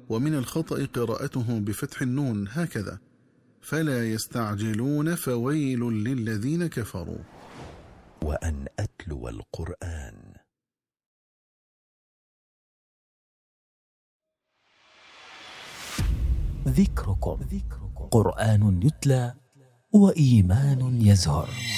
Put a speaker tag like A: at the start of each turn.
A: ومن الخطأ قراءته بفتح النون هكذا: فلا يستعجلون فويل للذين كفروا.
B: وأن أتلو القرآن.
C: ذكركم قرآن يتلى وإيمان يزهر.